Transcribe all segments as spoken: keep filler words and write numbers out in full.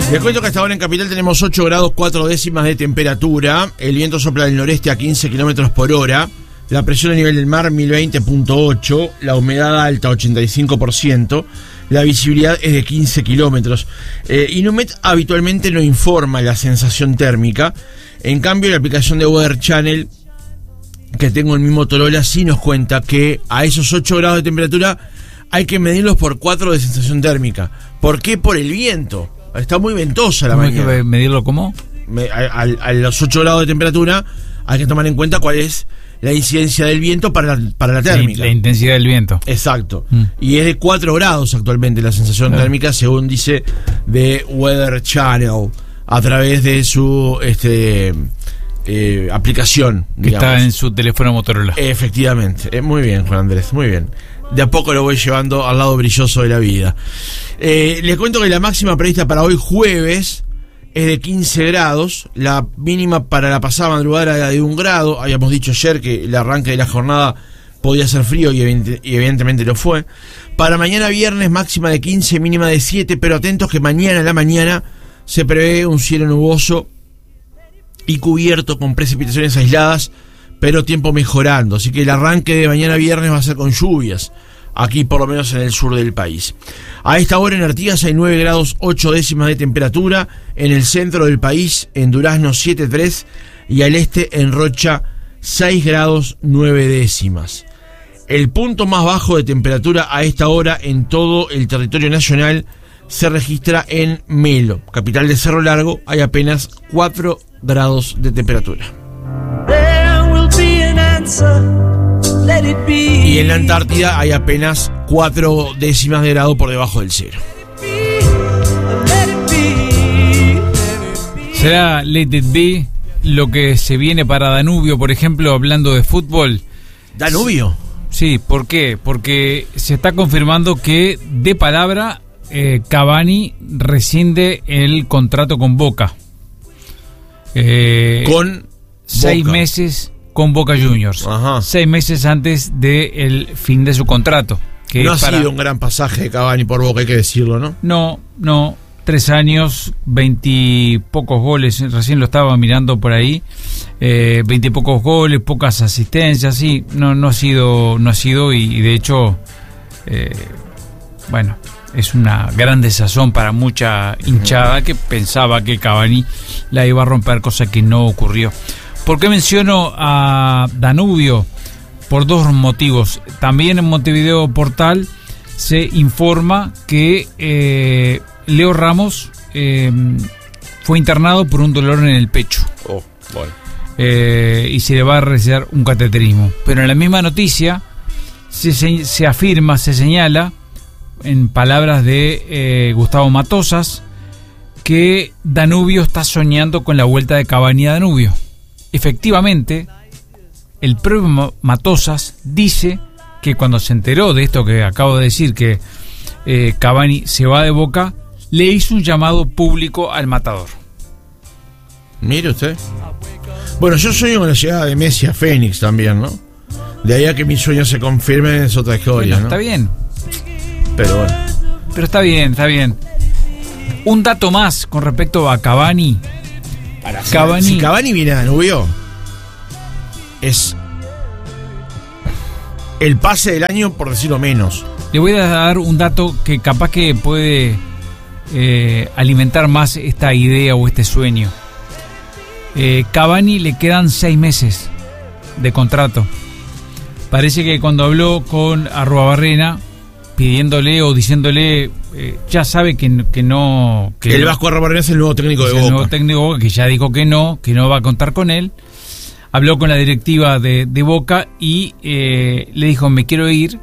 Les cuento que hasta ahora en Capital tenemos ocho grados cuatro décimas de temperatura. El viento sopla del noreste a quince kilómetros por hora. La presión a nivel del mar mil veinte punto ocho. La humedad alta ochenta y cinco por ciento. La visibilidad es de quince kilómetros. Eh, Inumet habitualmente no informa la sensación térmica. En cambio, la aplicación de Weather Channel que tengo en mi Motorola sí nos cuenta que a esos ocho grados de temperatura hay que medirlos por cuatro de sensación térmica. ¿Por qué? Por el viento. Está muy ventosa la mañana. ¿Hay que medirlo cómo? Me, a, a, a los ocho grados de temperatura hay que tomar en cuenta cuál es la incidencia del viento para la, para la térmica. La, la intensidad del viento. Exacto. Mm. Y es de cuatro grados actualmente la sensación claro. térmica, según dice de Weather Channel, a través de su este eh, aplicación. Que digamos. Está en su teléfono Motorola. Efectivamente. Eh, muy bien, Juan Andrés, muy bien. De a poco lo voy llevando al lado brilloso de la vida. Eh, les cuento que la máxima prevista para hoy jueves es de quince grados. La mínima para la pasada madrugada era de un grado. Habíamos dicho ayer que el arranque de la jornada podía ser frío y, evidente, y evidentemente lo fue. Para mañana viernes máxima de quince, mínima de siete, pero atentos que mañana en la mañana se prevé un cielo nuboso y cubierto con precipitaciones aisladas, pero tiempo mejorando, así que el arranque de mañana viernes va a ser con lluvias, aquí por lo menos en el sur del país. A esta hora en Artigas hay nueve grados ocho décimas de temperatura, en el centro del país, en Durazno siete punto tres y al este en Rocha seis grados nueve décimas. El punto más bajo de temperatura a esta hora en todo el territorio nacional se registra en Melo, capital de Cerro Largo, hay apenas cuatro grados de temperatura. Y en la Antártida hay apenas cuatro décimas de grado por debajo del cero. ¿Será Let It Be lo que se viene para Danubio, por ejemplo, hablando de fútbol? ¿Danubio? Sí, ¿por qué? Porque se está confirmando que de palabra eh, Cavani rescinde el contrato con Boca. Eh, con seis Boca. meses con Boca Juniors. Ajá. Seis meses antes del fin de su contrato. Que no ha para... sido un gran pasaje de Cavani por Boca, hay que decirlo, ¿no? No, no. Tres años, veintipocos goles. Recién lo estaba mirando por ahí. Eh, veintipocos goles, pocas asistencias. Sí, no, no ha sido, no ha sido y, y de hecho, eh, bueno, es una gran desazón para mucha hinchada que pensaba que Cavani la iba a romper, cosa que no ocurrió. ¿Por qué menciono a Danubio? Por dos motivos. También en Montevideo Portal se informa que eh, Leo Ramos eh, fue internado por un dolor en el pecho. Oh, bueno. eh, y se le va a realizar un cateterismo. Pero en la misma noticia se, se, se afirma, se señala, en palabras de eh, Gustavo Matosas, que Danubio está soñando con la vuelta de Cavani a Danubio. Efectivamente, el propio Matosas dice que cuando se enteró de esto que acabo de decir, que eh, Cavani se va de Boca, le hizo un llamado público al matador. Mire usted. Bueno, yo sueño con la llegada de Messi a Fénix también, ¿no? De ahí a que mis sueños se confirmen es otra historia, bueno, ¿no? Está bien. Pero bueno. Pero está bien, está bien. Un dato más con respecto a Cavani. Para Cavani. Si Cavani viene a Danubio, es el pase del año, por decirlo menos. Le voy a dar un dato que capaz que puede eh, alimentar más esta idea o este sueño. Eh, Cavani le quedan seis meses de contrato. Parece que cuando habló con Arruabarrena, pidiéndole o diciéndole, eh, ya sabe que, que no... Que el Vasco Arruabarrena es el nuevo técnico de Boca. El nuevo técnico de Boca, que ya dijo que no, que no va a contar con él. Habló con la directiva de, de Boca y eh, le dijo, me quiero ir.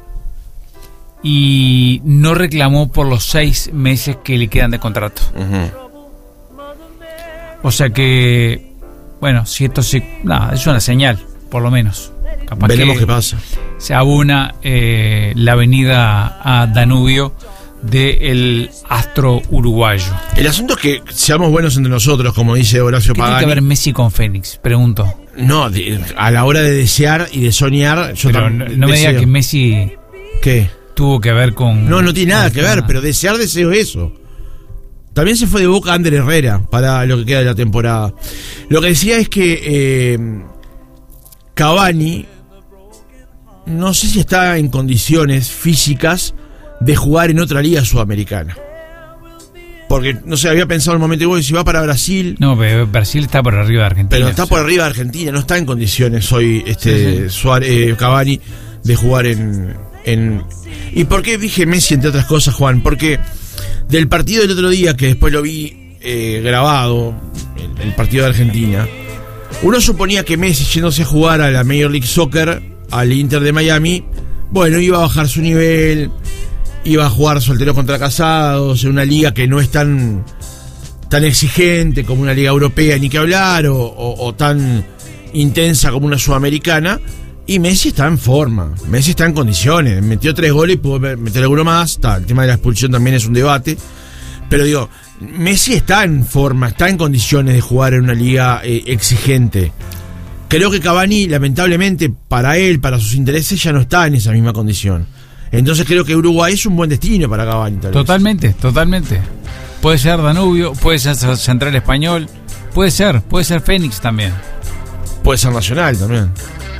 Y no reclamó por los seis meses que le quedan de contrato. Uh-huh. O sea que, bueno, si esto se... Nada, es una señal, por lo menos. Capaz Veremos que qué pasa. Se abona eh, la venida a Danubio del astro uruguayo. El asunto es que seamos buenos entre nosotros, como dice Horacio ¿Qué Pagani. tiene que ver Messi con Fénix? Pregunto. No, de, a la hora de desear y de soñar, yo pero tam- no, no me diga que Messi... ¿Qué? Tuvo que ver con... No, no tiene nada con, que ver, pero desear deseo eso. También se fue de Boca Ander Herrera para lo que queda de la temporada. Lo que decía es que eh, Cavani no sé si está en condiciones físicas de jugar en otra liga sudamericana. Porque, no sé, había pensado en el momento igual, si va para Brasil. No, pero Brasil está por arriba de Argentina. Pero está o sea. por arriba de Argentina, no está en condiciones hoy este sí, sí. Suárez, eh, Cavani de jugar en, en... ¿Y por qué dije Messi, entre otras cosas, Juan? Porque del partido del otro día, que después lo vi eh, grabado, el, el partido de Argentina, uno suponía que Messi, yéndose a jugar a la Major League Soccer, al Inter de Miami, bueno, iba a bajar su nivel, iba a jugar solteros contra casados, en una liga que no es tan, tan exigente como una liga europea, ni que hablar, o, o, o tan intensa como una sudamericana. Y Messi está en forma, Messi está en condiciones, metió tres goles y pudo meter alguno más. Está, el tema de la expulsión también es un debate, pero digo, Messi está en forma, está en condiciones de jugar en una liga eh, exigente. Creo que Cavani, lamentablemente, para él, para sus intereses, ya no está en esa misma condición. Entonces creo que Uruguay es un buen destino para Cavani. Tal totalmente, vez. totalmente. Puede ser Danubio, puede ser Central Español, puede ser, puede ser Fénix también. Puede ser Nacional también.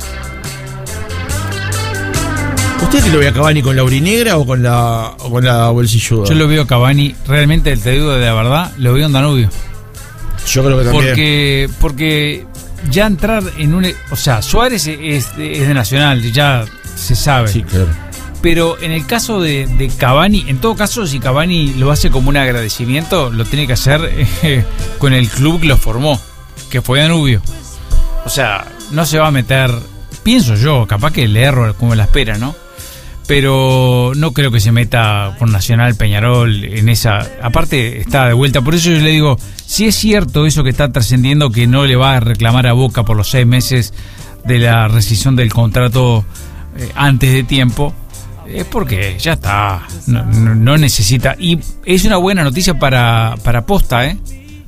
¿Usted que lo ve a Cavani con la aurinegra o con la o con la bolsilluda? Yo lo veo a Cavani, realmente, te digo de la verdad, lo veo en Danubio. Yo creo que también. Porque, porque ya entrar en un... O sea, Suárez es, es, es de Nacional, ya se sabe. Sí, claro. Pero en el caso de, de Cavani, en todo caso, si Cavani lo hace como un agradecimiento, lo tiene que hacer eh, con el club que lo formó, que fue Danubio. O sea, no se va a meter, pienso yo, capaz que le erro como la espera, ¿no? Pero no creo que se meta con Nacional, Peñarol en esa... Aparte está de vuelta, por eso yo le digo, si es cierto eso que está trascendiendo, que no le va a reclamar a Boca por los seis meses de la rescisión del contrato eh, antes de tiempo, es porque ya está, no, no, no necesita. Y es una buena noticia para, para Posta, ¿eh?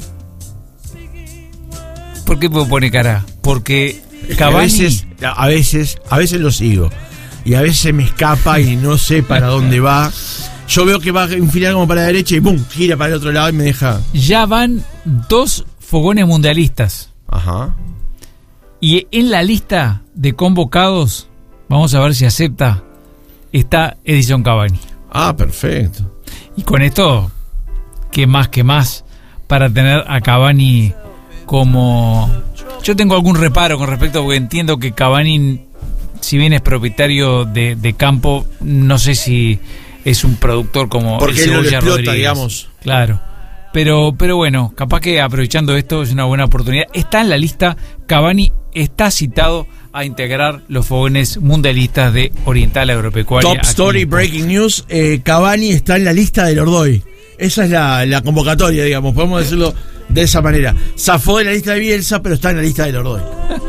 ¿Por qué me pone cara? Porque Cavani... A veces, a veces, a veces lo sigo. Y a veces me escapa y no sé para dónde va. Yo veo que va a enfilar como para la derecha y ¡pum! Gira para el otro lado y me deja... Ya van dos fogones mundialistas. Ajá. Y en la lista de convocados, vamos a ver si acepta, está Edison Cavani. Ah, perfecto. Y con esto, ¿qué más que más para tener a Cavani como... Yo tengo algún reparo con respecto, porque entiendo que Cavani, si bien es propietario de, de campo, no sé si es un productor como porque él no lo explota, digamos. Claro. Pero, pero bueno, capaz que aprovechando esto es una buena oportunidad. Está en la lista, Cavani está citado a integrar los fogones mundialistas de Oriental Agropecuaria. Top Story, Breaking News, eh, Cavani está en la lista del Ordoy. Esa es la, la convocatoria, digamos, podemos decirlo de esa manera. Zafó de la lista de Bielsa, pero está en la lista del Ordoy.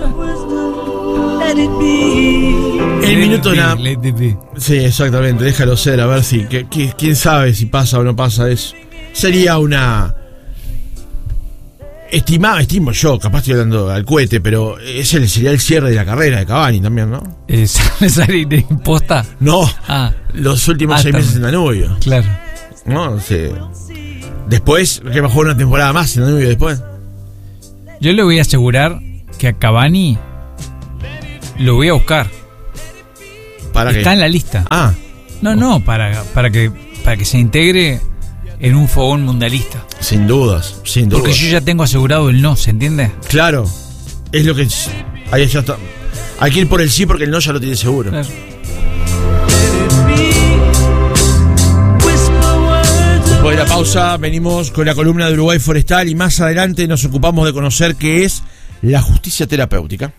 El minuto nada. Sí, exactamente, déjalo ser, a ver si que, que, quién sabe si pasa o no pasa eso. Sería una... Estimado, estimo yo, capaz estoy hablando al cohete, pero ese sería el cierre de la carrera de Cavani también, ¿no? ¿Sale de imposta? No, ah. los últimos ah, seis meses en Danubio. Claro. No, no sé. Después, que va a jugar una temporada más en Danubio después. Yo le voy a asegurar que a Cavani lo voy a buscar. ¿Para Está qué? en la lista. Ah. No, no, para, para que para que se integre en un fogón mundialista. Sin dudas, sin dudas. Porque yo ya tengo asegurado el no, ¿se entiende? Claro. Es lo que... Ahí ya está. Hay que ir por el sí porque el no ya lo tiene seguro. Claro. Después de la pausa venimos con la columna de Uruguay Forestal y más adelante nos ocupamos de conocer qué es la justicia terapéutica.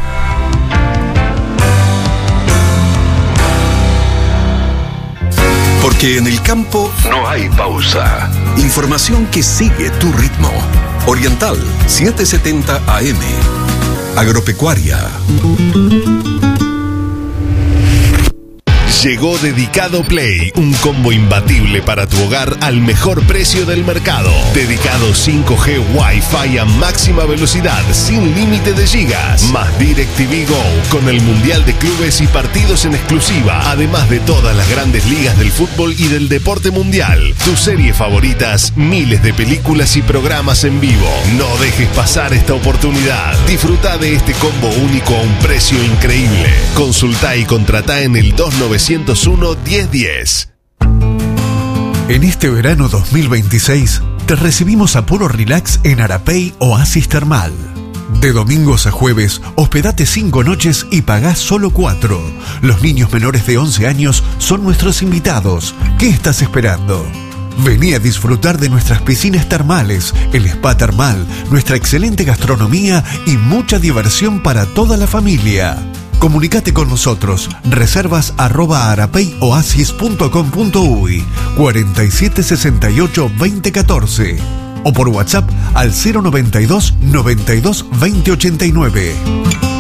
Porque en el campo no hay pausa. Información que sigue tu ritmo. Oriental setecientos setenta A M. Agropecuaria. Llegó Dedicado Play, un combo imbatible para tu hogar al mejor precio del mercado. Dedicado cinco G Wi-Fi a máxima velocidad, sin límite de gigas. Más DirecTV Go, con el Mundial de Clubes y partidos en exclusiva. Además de todas las grandes ligas del fútbol y del deporte mundial. Tus series favoritas, miles de películas y programas en vivo. No dejes pasar esta oportunidad. Disfruta de este combo único a un precio increíble. Consulta y contrata en el dos nueve cero uno, diez diez. En este verano dos mil veintiséis te recibimos a puro relax en Arapey Oasis Termal. De domingos a jueves, hospedate cinco noches y pagás solo cuatro. Los niños menores de once años son nuestros invitados. ¿Qué estás esperando? Vení a disfrutar de nuestras piscinas termales, el spa termal, nuestra excelente gastronomía y mucha diversión para toda la familia. Comunicate con nosotros. Reservas arroba arapeyoasis punto com punto uy cuarenta y siete sesenta y ocho veinte catorce o por WhatsApp al cero noventa y dos noventa y dos veinte ochenta y nueve.